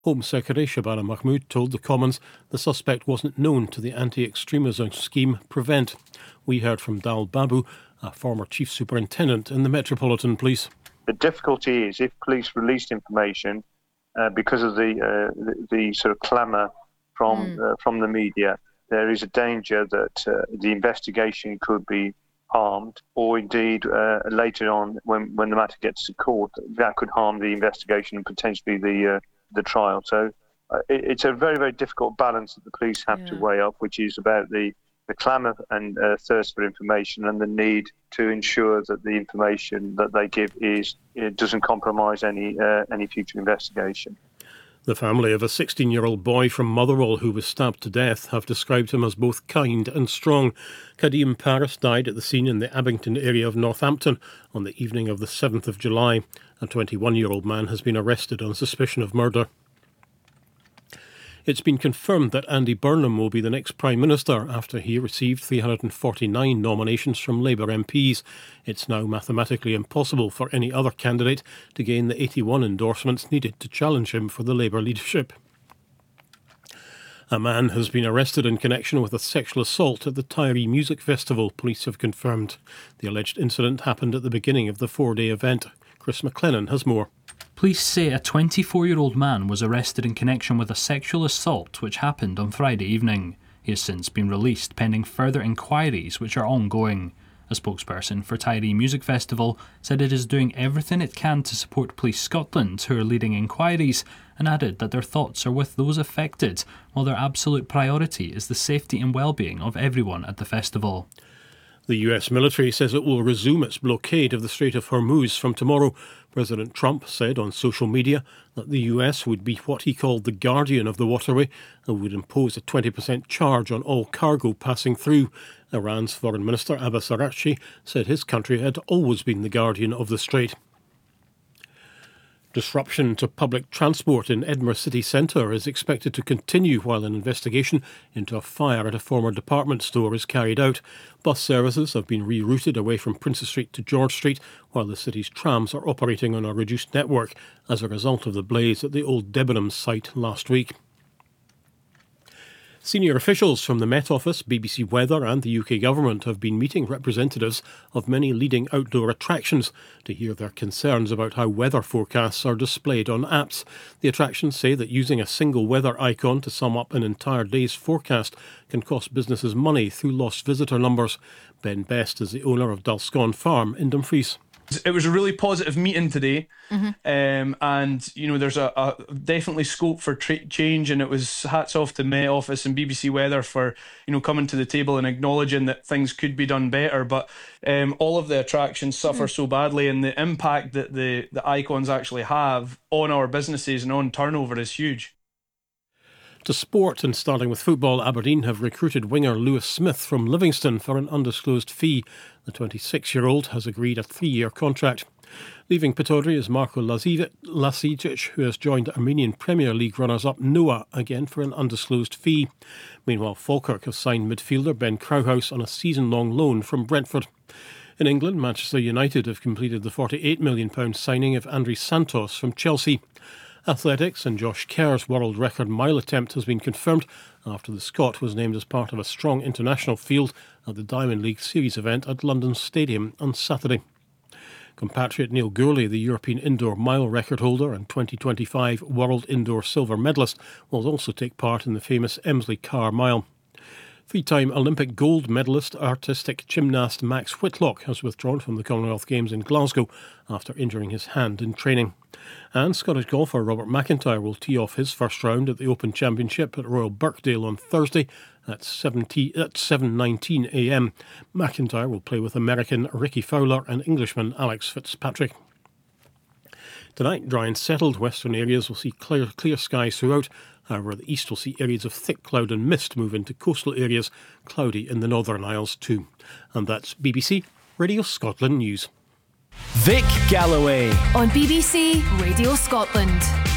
Home Secretary Shabana Mahmood told the Commons the suspect wasn't known to the anti-extremism scheme Prevent. We heard from Dal Babu, a former chief superintendent in the Metropolitan Police. The difficulty is if police released information because of the sort of clamour from the media, there is a danger that the investigation could be harmed, or indeed later on when the matter gets to court, that could harm the investigation and potentially the trial. So it's a very, very difficult balance that the police have to weigh up, which is about the clamour and thirst for information and the need to ensure that the information that they give doesn't compromise any future investigation. The family of a 16-year-old boy from Motherwell who was stabbed to death have described him as both kind and strong. Kadim Paris died at the scene in the Abington area of Northampton on the evening of the 7th of July. A 21-year-old man has been arrested on suspicion of murder. It's been confirmed that Andy Burnham will be the next Prime Minister after he received 349 nominations from Labour MPs. It's now mathematically impossible for any other candidate to gain the 81 endorsements needed to challenge him for the Labour leadership. A man has been arrested in connection with a sexual assault at the Tyree Music Festival, police have confirmed. The alleged incident happened at the beginning of the 4-day event. Chris McLennan has more. Police say a 24-year-old man was arrested in connection with a sexual assault which happened on Friday evening. He has since been released pending further inquiries which are ongoing. A spokesperson for Tyree Music Festival said it is doing everything it can to support Police Scotland, who are leading inquiries, and added that their thoughts are with those affected, while their absolute priority is the safety and well-being of everyone at the festival. The US military says it will resume its blockade of the Strait of Hormuz from tomorrow. President Trump said on social media that the US would be what he called the guardian of the waterway and would impose a 20% charge on all cargo passing through. Iran's Foreign Minister Abbas Araghchi said his country had always been the guardian of the strait. Disruption to public transport in Edinburgh city centre is expected to continue while an investigation into a fire at a former department store is carried out. Bus services have been rerouted away from Princes Street to George Street, while the city's trams are operating on a reduced network as a result of the blaze at the old Debenhams site last week. Senior officials from the Met Office, BBC Weather and the UK Government have been meeting representatives of many leading outdoor attractions to hear their concerns about how weather forecasts are displayed on apps. The attractions say that using a single weather icon to sum up an entire day's forecast can cost businesses money through lost visitor numbers. Ben Best is the owner of Dulscone Farm in Dumfries. It was a really positive meeting today, and there's a definitely scope for change, and it was hats off to Met Office and BBC Weather for coming to the table and acknowledging that things could be done better. But all of the attractions suffer so badly, and the impact that the icons actually have on our businesses and on turnover is huge. To sport, and starting with football, Aberdeen have recruited winger Lewis Smith from Livingston for an undisclosed fee. The 26-year-old has agreed a 3-year contract. Leaving Pittodrie is Marko Lasijic, who has joined Armenian Premier League runners-up Noah again for an undisclosed fee. Meanwhile, Falkirk have signed midfielder Ben Krauhaus on a season-long loan from Brentford. In England, Manchester United have completed the £48 million signing of Andrey Santos from Chelsea. Athletics and Josh Kerr's world record mile attempt has been confirmed after the Scot was named as part of a strong international field at the Diamond League Series event at London Stadium on Saturday. Compatriot Neil Gourley, the European indoor mile record holder and 2025 World Indoor Silver medalist, will also take part in the famous Emsley Car Mile. 3-time Olympic gold medalist artistic gymnast Max Whitlock has withdrawn from the Commonwealth Games in Glasgow after injuring his hand in training. And Scottish golfer Robert McIntyre will tee off his first round at the Open Championship at Royal Birkdale on Thursday at 7:19 a.m. McIntyre will play with American Ricky Fowler and Englishman Alex Fitzpatrick. Tonight, dry and settled. Western areas will see clear skies throughout. However, the east will see areas of thick cloud and mist move into coastal areas, cloudy in the Northern Isles too. And that's BBC Radio Scotland News. Vic Galloway on BBC Radio Scotland.